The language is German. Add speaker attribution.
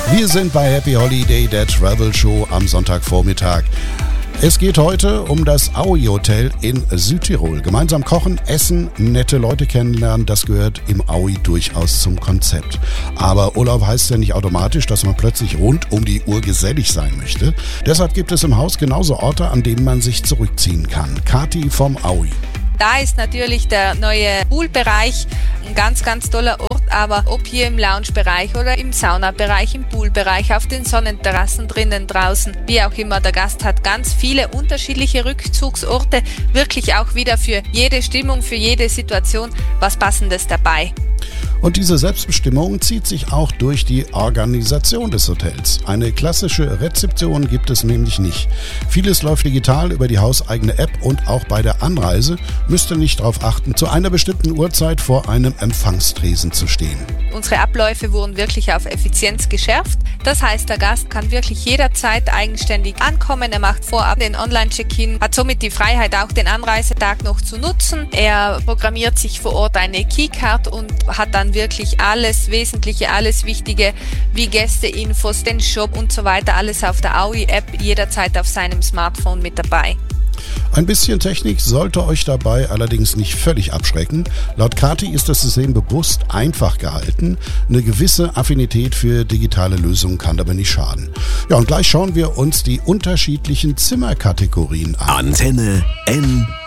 Speaker 1: Wir sind bei Happy Holiday, der Travel Show am Sonntagvormittag. Es geht heute um das Aui Hotel in Südtirol. Gemeinsam kochen, essen, nette Leute kennenlernen, das gehört im Aui durchaus zum Konzept. Aber Urlaub heißt ja nicht automatisch, dass man plötzlich rund um die Uhr gesellig sein möchte. Deshalb gibt es im Haus genauso Orte, an denen man sich zurückziehen kann. Kathi vom Aui.
Speaker 2: Da ist natürlich der neue Poolbereich ein ganz, ganz toller Ort, aber ob hier im Loungebereich oder im Saunabereich, im Poolbereich, auf den Sonnenterrassen drinnen, draußen, wie auch immer, der Gast hat ganz viele unterschiedliche Rückzugsorte, wirklich auch wieder für jede Stimmung, für jede Situation was Passendes dabei.
Speaker 1: Und diese Selbstbestimmung zieht sich auch durch die Organisation des Hotels. Eine klassische Rezeption gibt es nämlich nicht. Vieles läuft digital über die hauseigene App und auch bei der Anreise müsst ihr nicht darauf achten, zu einer bestimmten Uhrzeit vor einem Empfangstresen zu stehen.
Speaker 2: Unsere Abläufe wurden wirklich auf Effizienz geschärft. Das heißt, der Gast kann wirklich jederzeit eigenständig ankommen. Er macht vorab den Online-Check-in, hat somit die Freiheit, auch den Anreisetag noch zu nutzen. Er programmiert sich vor Ort eine Keycard und hat dann wirklich alles Wesentliche, alles Wichtige wie Gästeinfos, den Shop und so weiter, alles auf der Aui-App jederzeit auf seinem Smartphone mit dabei.
Speaker 1: Ein bisschen Technik sollte euch dabei allerdings nicht völlig abschrecken. Laut Kathi ist das System bewusst einfach gehalten. Eine gewisse Affinität für digitale Lösungen kann aber nicht schaden. Ja, und gleich schauen wir uns die unterschiedlichen Zimmerkategorien an.
Speaker 3: Antenne N